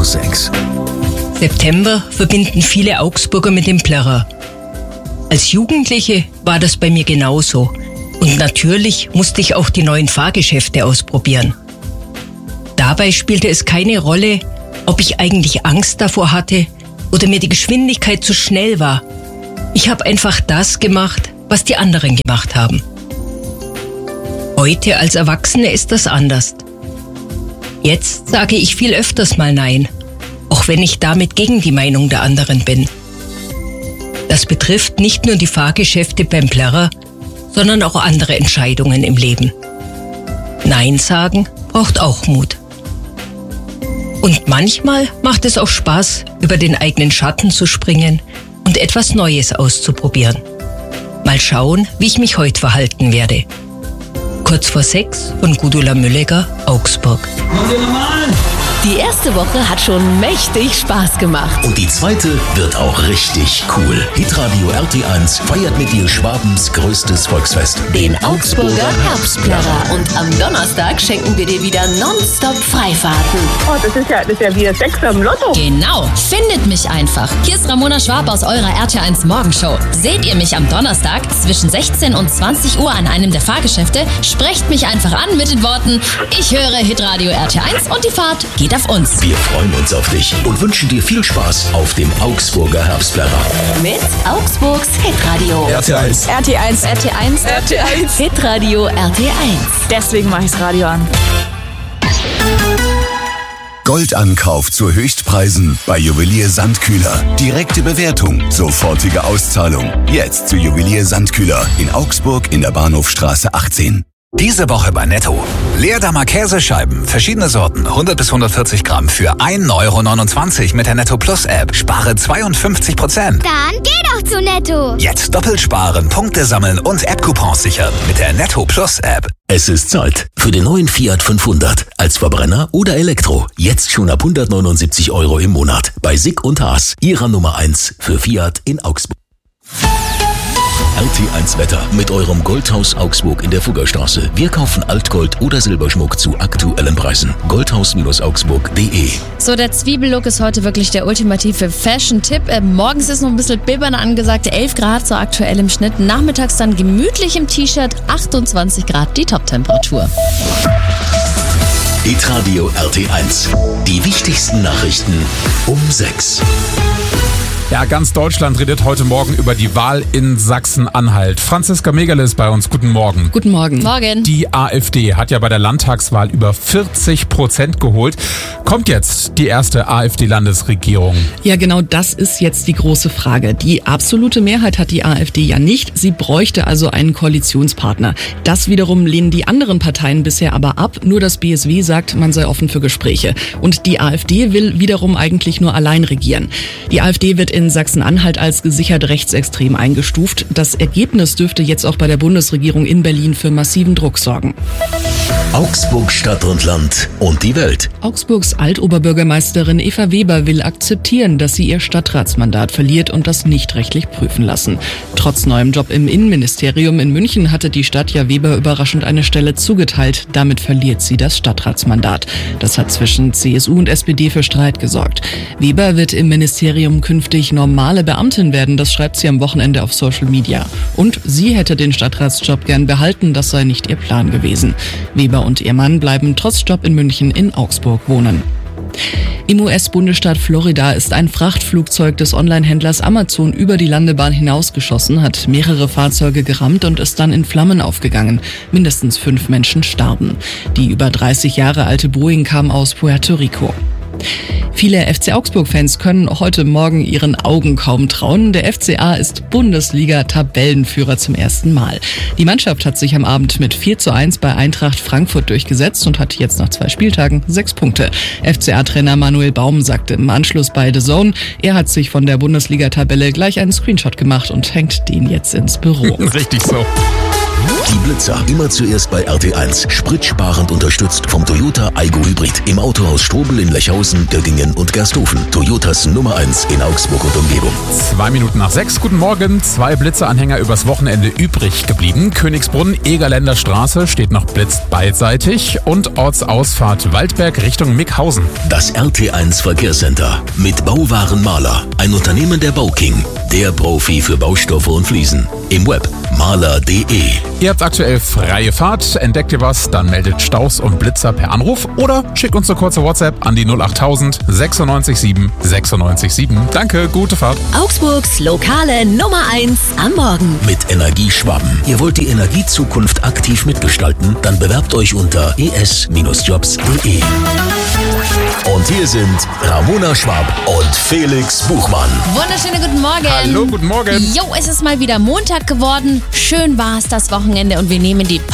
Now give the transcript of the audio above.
6. September verbinden viele Augsburger mit dem Plärrer. Als Jugendliche war das bei mir genauso. Und natürlich musste ich auch die neuen Fahrgeschäfte ausprobieren. Dabei spielte es keine Rolle, ob ich eigentlich Angst davor hatte oder mir die Geschwindigkeit zu schnell war. Ich habe einfach das gemacht, was die anderen gemacht haben. Heute als Erwachsene ist das anders. Jetzt sage ich viel öfters mal Nein, auch wenn ich damit gegen die Meinung der anderen bin. Das betrifft nicht nur die Fahrgeschäfte beim Plärrer, sondern auch andere Entscheidungen im Leben. Nein sagen braucht auch Mut. Und manchmal macht es auch Spaß, über den eigenen Schatten zu springen und etwas Neues auszuprobieren. Mal schauen, wie ich mich heute verhalten werde. Kurz vor 6 von Gudula Müllegger, Augsburg. Die erste Woche hat schon mächtig Spaß gemacht. Und die zweite wird auch richtig cool. Hitradio RT1 feiert mit dir Schwabens größtes Volksfest. Den Augsburger Herbstplärrer. Und am Donnerstag schenken wir dir wieder nonstop Freifahrten. Oh, das ist ja wie ein Sechser im Lotto. Genau, findet mich einfach. Hier ist Ramona Schwab aus eurer RT1 Morgenshow. Seht ihr mich am Donnerstag zwischen 16 und 20 Uhr an einem der Fahrgeschäfte? Sprecht mich einfach an mit den Worten: Ich höre Hitradio RT1 und die Fahrt geht auf uns. Wir freuen uns auf dich und wünschen dir viel Spaß auf dem Augsburger Herbstplärrer. Mit Augsburgs Hitradio. RT1. RT1. RT1. RT1. Hitradio RT1. Deswegen mache ich das Radio an. Goldankauf zu Höchstpreisen bei Juwelier Sandkühler. Direkte Bewertung, sofortige Auszahlung. Jetzt zu Juwelier Sandkühler in Augsburg in der Bahnhofstraße 18. Diese Woche bei Netto. Leerdammer Käsescheiben, verschiedene Sorten, 100 bis 140 Gramm für 1,29 € mit der Netto Plus App. Spare 52%. Dann geh doch zu Netto. Jetzt doppelt sparen, Punkte sammeln und App-Coupons sichern mit der Netto Plus App. Es ist Zeit für den neuen Fiat 500. Als Verbrenner oder Elektro. Jetzt schon ab 179 € im Monat. Bei Sick und Haas. Ihrer Nummer 1 für Fiat in Augsburg. RT1 Wetter mit eurem Goldhaus Augsburg in der Fuggerstraße. Wir kaufen Altgold oder Silberschmuck zu aktuellen Preisen. Goldhaus-augsburg.de. So, der Zwiebellook ist heute wirklich der ultimative Fashion-Tipp. Morgens ist noch ein bisschen bibbern angesagt, 11 Grad so aktuell im Schnitt. Nachmittags dann gemütlich im T-Shirt, 28 Grad die Top-Temperatur. Hitradio RT1. Die wichtigsten Nachrichten um 6. Ja, ganz Deutschland redet heute Morgen über die Wahl in Sachsen-Anhalt. Franziska Megerle ist bei uns. Guten Morgen. Guten Morgen. Morgen. Die AfD hat ja bei der Landtagswahl über 40% geholt. Kommt jetzt die erste AfD-Landesregierung? Ja, genau das ist jetzt die große Frage. Die absolute Mehrheit hat die AfD ja nicht. Sie bräuchte also einen Koalitionspartner. Das wiederum lehnen die anderen Parteien bisher aber ab. Nur das BSW sagt, man sei offen für Gespräche. Und die AfD will wiederum eigentlich nur allein regieren. Die AfD wird in Sachsen-Anhalt als gesichert rechtsextrem eingestuft. Das Ergebnis dürfte jetzt auch bei der Bundesregierung in Berlin für massiven Druck sorgen. Augsburg, Stadt und Land und die Welt. Augsburgs Altoberbürgermeisterin Eva Weber will akzeptieren, dass sie ihr Stadtratsmandat verliert und das nicht rechtlich prüfen lassen. Trotz neuem Job im Innenministerium in München hatte die Stadt ja Weber überraschend eine Stelle zugeteilt. Damit verliert sie das Stadtratsmandat. Das hat zwischen CSU und SPD für Streit gesorgt. Weber wird im Ministerium künftig normale Beamtin werden, das schreibt sie am Wochenende auf Social Media. Und sie hätte den Stadtratsjob gern behalten, das sei nicht ihr Plan gewesen. Weber und ihr Mann bleiben trotz Job in München in Augsburg wohnen. Im US-Bundesstaat Florida ist ein Frachtflugzeug des Onlinehändlers Amazon über die Landebahn hinausgeschossen, hat mehrere Fahrzeuge gerammt und ist dann in Flammen aufgegangen. Mindestens 5 Menschen starben. Die über 30 Jahre alte Boeing kam aus Puerto Rico. Viele FC Augsburg-Fans können heute Morgen ihren Augen kaum trauen. Der FCA ist Bundesliga-Tabellenführer zum ersten Mal. Die Mannschaft hat sich am Abend mit 4:1 bei Eintracht Frankfurt durchgesetzt und hat jetzt nach 2 Spieltagen 6 Punkte. FCA-Trainer Manuel Baum sagte im Anschluss bei The Zone, er hat sich von der Bundesliga-Tabelle gleich einen Screenshot gemacht und hängt den jetzt ins Büro. Richtig so. Die Blitzer, immer zuerst bei RT1. Spritsparend unterstützt vom Toyota Aygo Hybrid. Im Autohaus Strobel in Lechhausen, Göttingen und Gersthofen. Toyotas Nummer 1 in Augsburg und Umgebung. 6:02. Guten Morgen. 2 Blitzeranhänger übers Wochenende übrig geblieben. Königsbrunn, Egerländer Straße steht noch blitzt beidseitig und Ortsausfahrt Waldberg Richtung Mickhausen. Das RT1 Verkehrscenter mit Bauwaren Mahler. Ein Unternehmen der Bauking. Der Profi für Baustoffe und Fliesen. Im Web mahler.de. Ihr habt aktuell freie Fahrt. Entdeckt ihr was, dann meldet Staus und Blitzer per Anruf oder schickt uns eine kurze WhatsApp an die 08000 96 7 96 7. Danke, gute Fahrt. Augsburgs lokale Nummer 1 am Morgen. Mit Energieschwaben. Ihr wollt die Energiezukunft aktiv mitgestalten? Dann bewerbt euch unter es-jobs.de. Und hier sind Ramona Schwab und Felix Buchmann. Wunderschönen guten Morgen. Hallo, guten Morgen. Jo, es ist mal wieder Montag geworden. Schön war es das Wochenende und wir nehmen die